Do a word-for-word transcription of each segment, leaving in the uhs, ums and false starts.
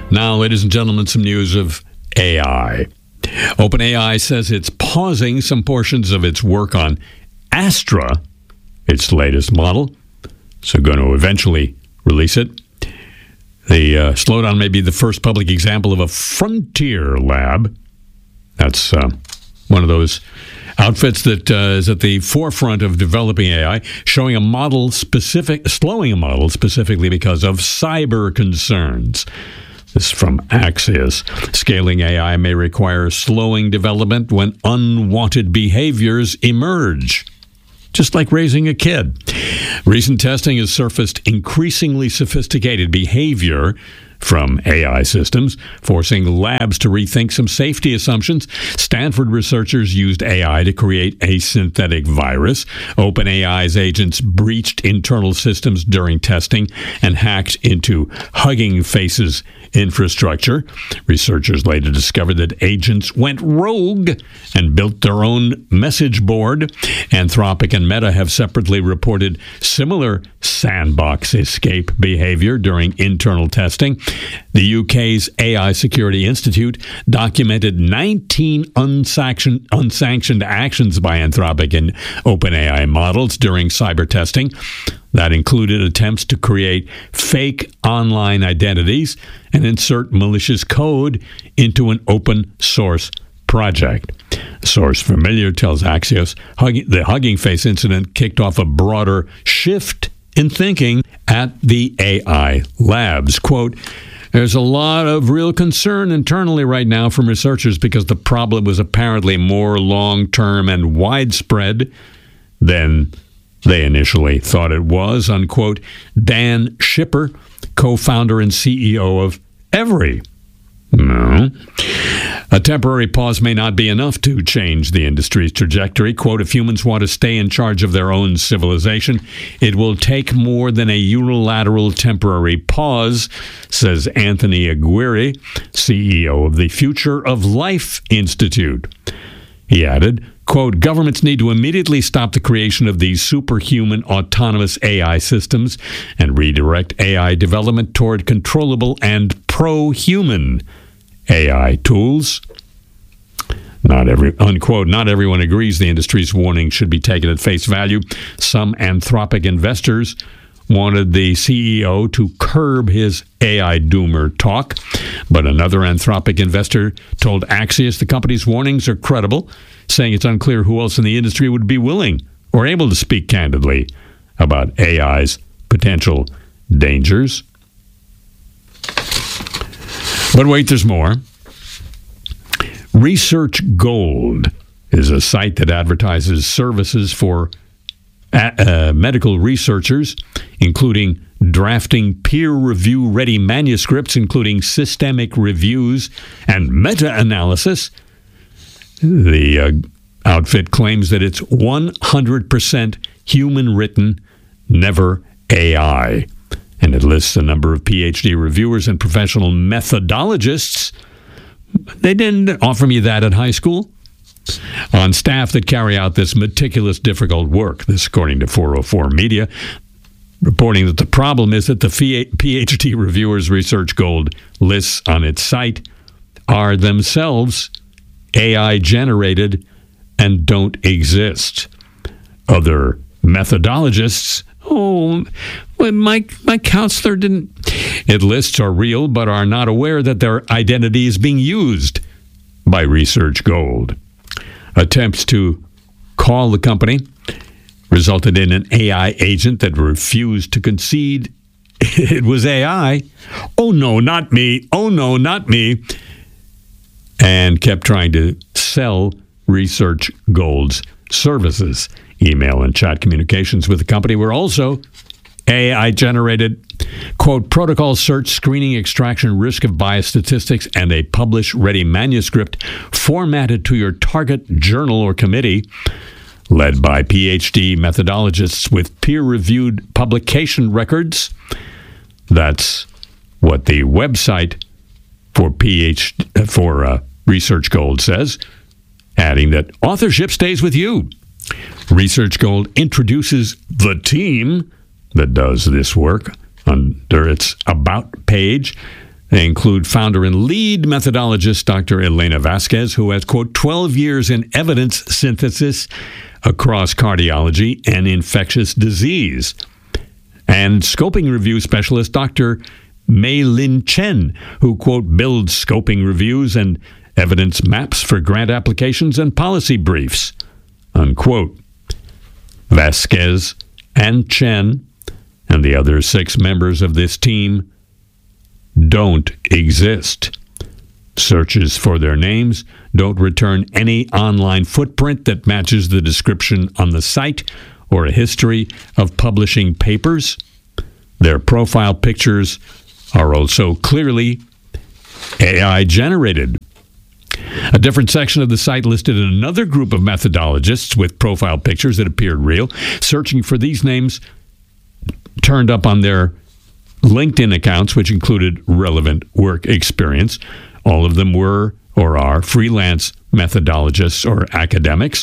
Now, ladies and gentlemen, some news of A I. OpenAI says it's pausing some portions of its work on Astra, its latest model, so going to eventually release it. The uh, slowdown may be the first public example of a frontier lab. That's uh, one of those outfits that uh, is at the forefront of developing A I, showing a model specific, slowing a model specifically because of cyber concerns. This is from Axios. Scaling A I may require slowing development when unwanted behaviors emerge, just like raising a kid. Recent testing has surfaced increasingly sophisticated behavior from A I systems, forcing labs to rethink some safety assumptions. Stanford researchers used A I to create a synthetic virus. OpenAI's agents breached internal systems during testing and hacked into Hugging Face's infrastructure. Researchers later discovered that agents went rogue and built their own message board. Anthropic and Meta have separately reported similar sandbox escape behavior during internal testing. The U K's A I Security Institute documented nineteen unsanctioned, unsanctioned actions by Anthropic and OpenAI models during cyber testing. That included attempts to create fake online identities and insert malicious code into an open source project. A source familiar tells Axios the Hugging Face incident kicked off a broader shift in thinking at the A I labs. Quote, there's a lot of real concern internally right now from researchers because the problem was apparently more long-term and widespread than they initially thought it was, unquote. Dan Schipper, co-founder and C E O of Every. No. A temporary pause may not be enough to change the industry's trajectory. Quote, if humans want to stay in charge of their own civilization, it will take more than a unilateral temporary pause, says Anthony Aguirre, C E O of the Future of Life Institute. He added, quote, governments need to immediately stop the creation of these superhuman autonomous A I systems and redirect A I development toward controllable and pro-human A I tools. Not every, unquote, not everyone agrees the industry's warning should be taken at face value. Some Anthropic investors wanted the C E O to curb his A I doomer talk, but another Anthropic investor told Axios the company's warnings are credible, saying it's unclear who else in the industry would be willing or able to speak candidly about A I's potential dangers. But wait, there's more. Research Gold is a site that advertises services for uh, medical researchers, including drafting peer-review-ready manuscripts, including systemic reviews and meta-analysis. The uh, outfit claims that it's one hundred percent human-written, never A I. And it lists a number of P H D reviewers and professional methodologists. They didn't offer me that at high school. On staff that carry out this meticulous, difficult work. This, according to four oh four Media, reporting that the problem is that the P H D reviewers Research Gold lists on its site are themselves A I-generated and don't exist. Other methodologists, oh, well, my, my counselor didn't. It lists are real but are not aware that their identity is being used by Research Gold. Attempts to call the company resulted in an A I agent that refused to concede it was A I. Oh, no, not me. Oh, no, not me. And kept trying to sell Research Gold's services. Email and chat communications with the company were also A I-generated, quote, protocol search, screening, extraction, risk of bias statistics, and a publish-ready manuscript formatted to your target journal or committee, led by P H D methodologists with peer-reviewed publication records. That's what the website for P H D, for uh, Research Gold says, adding that authorship stays with you. Research Gold introduces the team that does this work under its About page. They include founder and lead methodologist Doctor Elena Vasquez, who has, quote, twelve years in evidence synthesis across cardiology and infectious disease, and scoping review specialist Doctor Mei Lin Chen, who, quote, builds scoping reviews and evidence maps for grant applications and policy briefs, unquote. Vasquez and Chen and the other six members of this team don't exist. Searches for their names don't return any online footprint that matches the description on the site or a history of publishing papers. Their profile pictures are also clearly A I generated. A different section of the site listed another group of methodologists with profile pictures that appeared real. Searching for these names turned up on their LinkedIn accounts, which included relevant work experience. All of them were or are freelance methodologists or academics.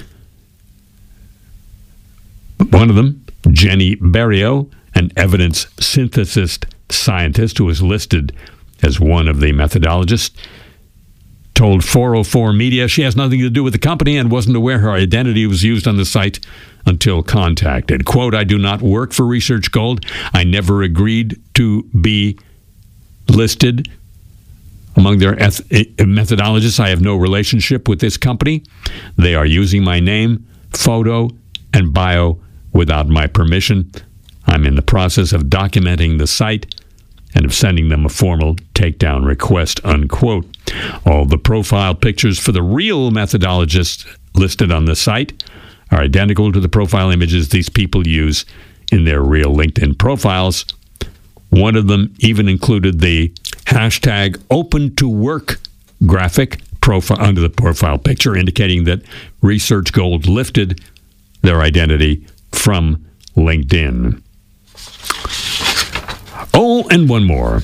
One of them, Jenny Barrio, an evidence synthesis scientist who was listed as one of the methodologists, told four oh four Media she has nothing to do with the company and wasn't aware her identity was used on the site until contacted. Quote, I do not work for Research Gold. I never agreed to be listed among their eth- methodologists. I have no relationship with this company. They are using my name, photo, and bio without my permission. I'm in the process of documenting the site and of sending them a formal takedown request, unquote. All the profile pictures for the real methodologists listed on the site are identical to the profile images these people use in their real LinkedIn profiles. One of them even included the hashtag open to work graphic profile under the profile picture, indicating that Research Gold lifted their identity from LinkedIn. Oh, and one more.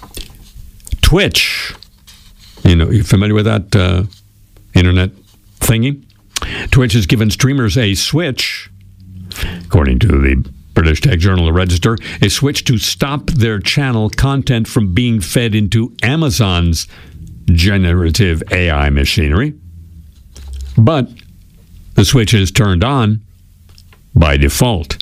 Twitch. You know, you familiar with that uh, internet thingy? Twitch has given streamers a switch, according to the British Tech Journal Register, a switch to stop their channel content from being fed into Amazon's generative A I machinery. But the switch is turned on by default.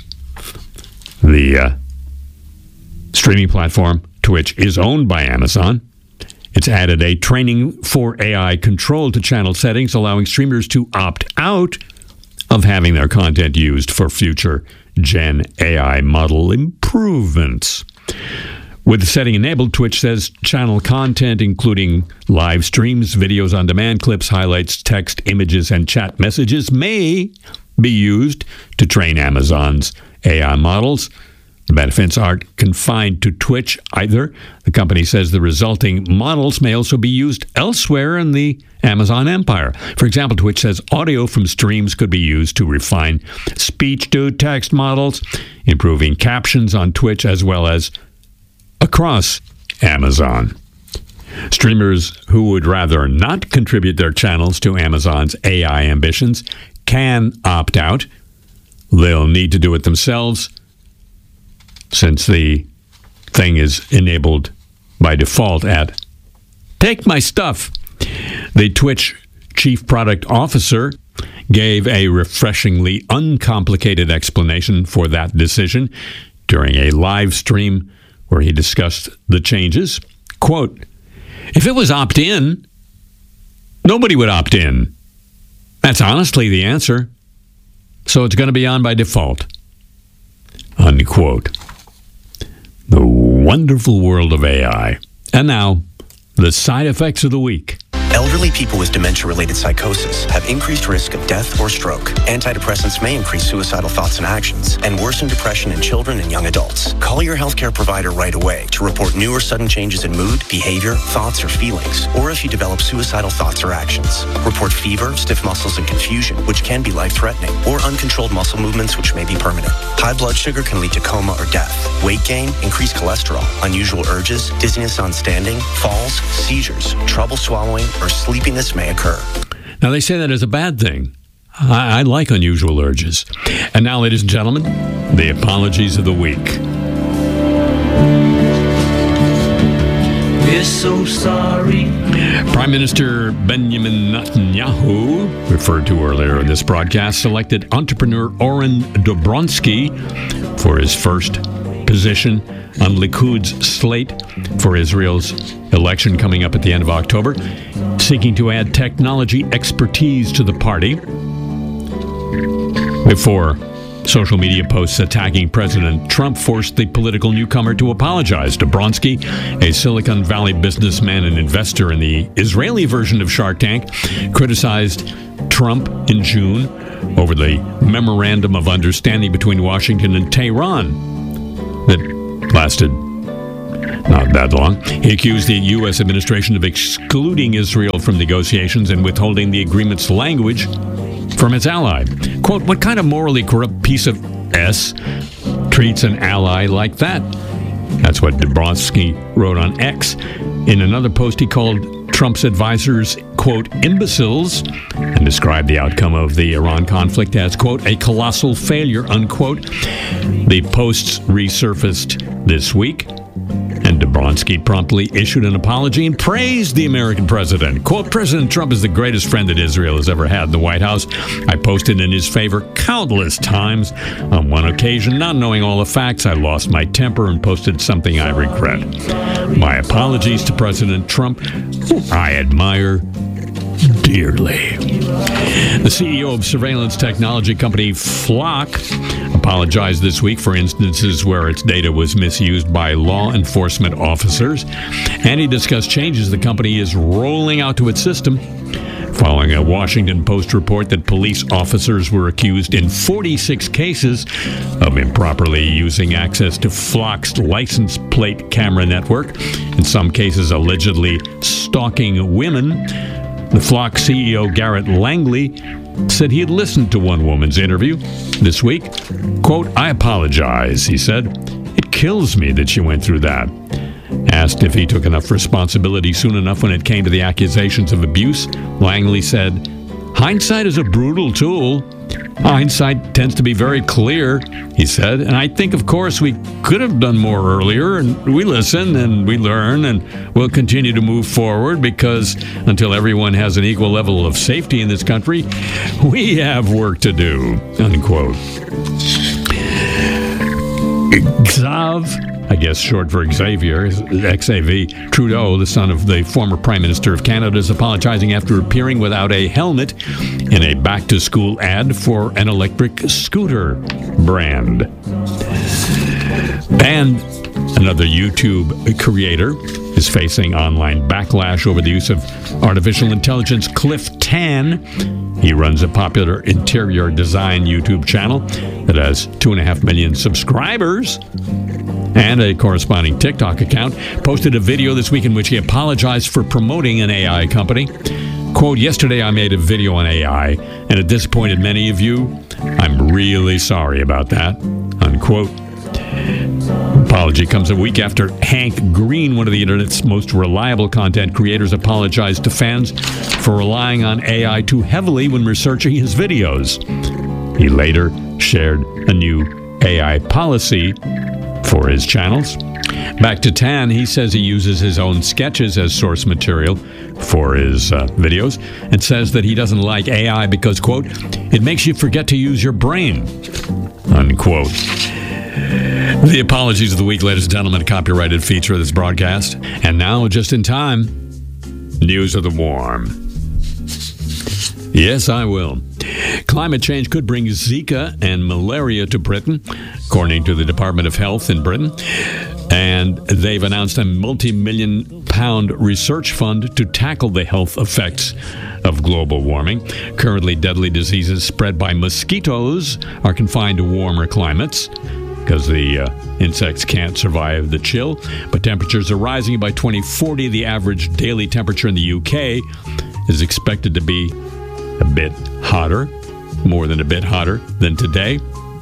The uh, streaming platform Twitch is owned by Amazon. It's added a training for A I control to channel settings, allowing streamers to opt out of having their content used for future Gen A I model improvements. With the setting enabled, Twitch says channel content, including live streams, videos on demand, clips, highlights, text, images, and chat messages, may be used to train Amazon's A I models. The benefits aren't confined to Twitch either. The company says the resulting models may also be used elsewhere in the Amazon empire. For example, Twitch says audio from streams could be used to refine speech-to-text models, improving captions on Twitch as well as across Amazon. Streamers who would rather not contribute their channels to Amazon's A I ambitions can opt out. They'll need to do it themselves, since the thing is enabled by default at Take My Stuff. The Twitch chief product officer gave a refreshingly uncomplicated explanation for that decision during a live stream where he discussed the changes. Quote, if it was opt-in, nobody would opt in. That's honestly the answer. So it's going to be on by default. Unquote. The wonderful world of A I. And now, the side effects of the week. Elderly people with dementia-related psychosis have increased risk of death or stroke. Antidepressants may increase suicidal thoughts and actions and worsen depression in children and young adults. Call your healthcare provider right away to report new or sudden changes in mood, behavior, thoughts, or feelings, or if you develop suicidal thoughts or actions. Report fever, stiff muscles, and confusion, which can be life-threatening, or uncontrolled muscle movements, which may be permanent. High blood sugar can lead to coma or death. Weight gain, increased cholesterol, unusual urges, dizziness on standing, falls, seizures, trouble swallowing, or sleepiness may occur. Now, they say that is a bad thing. I, I like unusual urges. And now, ladies and gentlemen, the apologies of the week. We're so sorry. Prime Minister Benjamin Netanyahu, referred to earlier in this broadcast, selected entrepreneur Oren Dobronsky for his first position on Likud's slate for Israel's election coming up at the end of October, seeking to add technology expertise to the party. Before social media posts attacking President Trump forced the political newcomer to apologize. Dobronsky, a Silicon Valley businessman and investor in the Israeli version of Shark Tank, criticized Trump in June over the Memorandum of Understanding between Washington and Tehran that lasted not that long. He accused the U S administration of excluding Israel from negotiations and withholding the agreement's language from its ally. Quote, what kind of morally corrupt piece of S treats an ally like that? That's what Dobronsky wrote on X. In another post, he called Trump's advisors, quote, imbeciles, and described the outcome of the Iran conflict as, quote, a colossal failure, unquote. The posts resurfaced this week, and Dobronsky promptly issued an apology and praised the American president. Quote, President Trump is the greatest friend that Israel has ever had in the White House. I posted in his favor countless times. On one occasion, not knowing all the facts, I lost my temper and posted something I regret. My apologies to President Trump, who I admire dearly. The C E O of surveillance technology company Flock apologized this week for instances where its data was misused by law enforcement officers, and he discussed changes the company is rolling out to its system following a Washington Post report that police officers were accused in forty-six cases of improperly using access to Flock's license plate camera network, in some cases allegedly stalking women. The Flock C E O, Garrett Langley, said he had listened to one woman's interview this week. Quote, I apologize, he said. It kills me that she went through that. Asked if he took enough responsibility soon enough when it came to the accusations of abuse, Langley said, hindsight is a brutal tool. Hindsight tends to be very clear, he said, and I think, of course, we could have done more earlier, and we listen and we learn, and we'll continue to move forward because until everyone has an equal level of safety in this country, we have work to do, unquote. Xav, I guess short for Xavier, X A V, Trudeau, the son of the former Prime Minister of Canada, is apologizing after appearing without a helmet in a back-to-school ad for an electric scooter brand. And another YouTube creator is facing online backlash over the use of artificial intelligence. Cliff Tan, he runs a popular interior design YouTube channel that has two and a half million subscribers and a corresponding TikTok account, posted a video this week in which he apologized for promoting an A I company. Quote, yesterday I made a video on A I and it disappointed many of you. I'm really sorry about that, unquote. Apology comes a week after Hank Green, one of the internet's most reliable content creators, apologized to fans for relying on A I too heavily when researching his videos. He later shared a new A I policy for his channels. Back to Tan, he says he uses his own sketches as source material for his uh, videos and says that he doesn't like A I because, quote, it makes you forget to use your brain, unquote. The apologies of the week, ladies and gentlemen, a copyrighted feature of this broadcast. And now, just in time, news of the warm. Yes, I will. Climate change could bring Zika and malaria to Britain, according to the Department of Health in Britain. And they've announced a multi-million pound research fund to tackle the health effects of global warming. Currently, deadly diseases spread by mosquitoes are confined to warmer climates because the uh, insects can't survive the chill. But temperatures are rising. By twenty forty, the average daily temperature in the U K is expected to be a bit hotter, more than a bit hotter than today.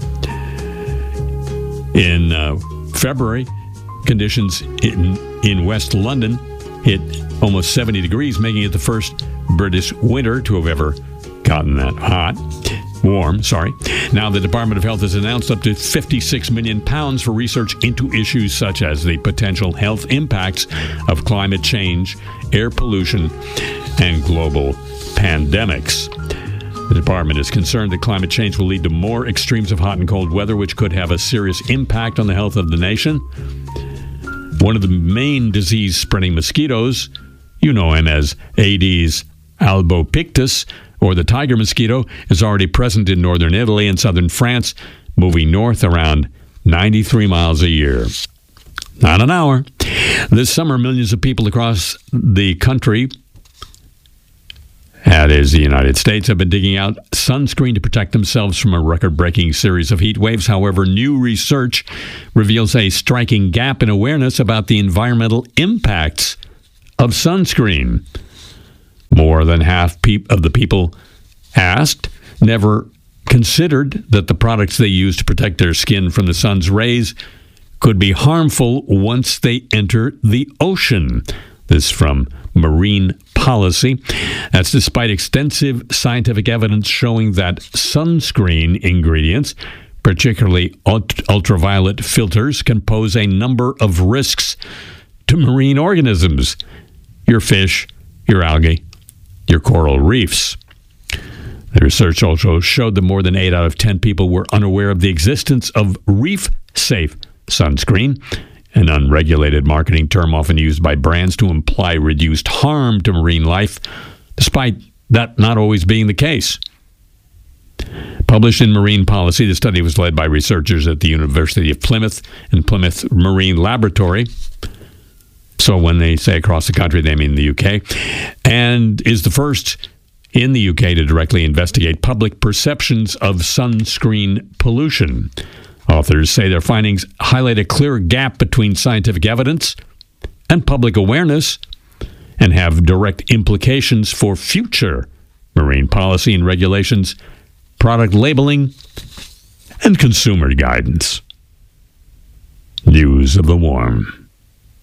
In uh, February, conditions in, in West London hit almost seventy degrees, making it the first British winter to have ever gotten that hot. Warm, sorry. Now the Department of Health has announced up to fifty-six million pounds for research into issues such as the potential health impacts of climate change, air pollution, and global pandemics. The department is concerned that climate change will lead to more extremes of hot and cold weather, which could have a serious impact on the health of the nation. One of the main disease-spreading mosquitoes, you know him as Aedes albopictus, or the tiger mosquito, is already present in northern Italy and southern France, moving north around ninety-three miles a year. Not an hour. This summer, millions of people across the country, that is the United States, have been digging out sunscreen to protect themselves from a record-breaking series of heat waves. However, new research reveals a striking gap in awareness about the environmental impacts of sunscreen. More than half pe- of the people asked never considered that the products they use to protect their skin from the sun's rays could be harmful once they enter the ocean. This from Marine Policy. That's despite extensive scientific evidence showing that sunscreen ingredients, particularly ult- ultraviolet filters, can pose a number of risks to marine organisms, your fish, your algae, your coral reefs. The research also showed that more than eight out of ten people were unaware of the existence of reef-safe sunscreen, an unregulated marketing term often used by brands to imply reduced harm to marine life, despite that not always being the case. Published in Marine Policy, the study was led by researchers at the University of Plymouth and Plymouth Marine Laboratory. So when they say across the country, they mean the U K, and is the first in the U K to directly investigate public perceptions of sunscreen pollution. Authors say their findings highlight a clear gap between scientific evidence and public awareness and have direct implications for future marine policy and regulations, product labeling, and consumer guidance. News of the Warm.